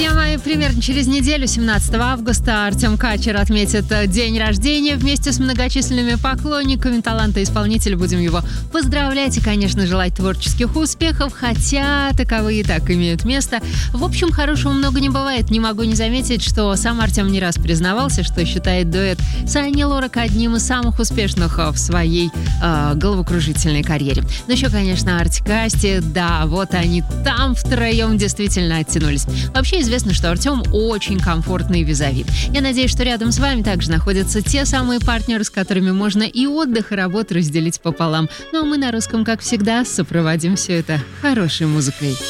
Друзья мои, примерно через неделю, 17 августа, Артем Качер отметит день рождения вместе с многочисленными поклонниками таланта-исполнителя. Будем его поздравлять и, конечно, желать творческих успехов, хотя таковые и так имеют место. В общем, хорошего много не бывает. Не могу не заметить, что сам Артем не раз признавался, что считает дуэт с Ани Лорак одним из самых успешных в своей головокружительной карьере. Ну еще, конечно, Артикасти, да, вот они там втроем действительно оттянулись. Вообще известно, что Артем очень комфортный визави. Я надеюсь, что рядом с вами также находятся те самые партнеры, с которыми можно и отдых, и работу разделить пополам. Ну а мы на русском, как всегда, сопроводим все это хорошей музыкой.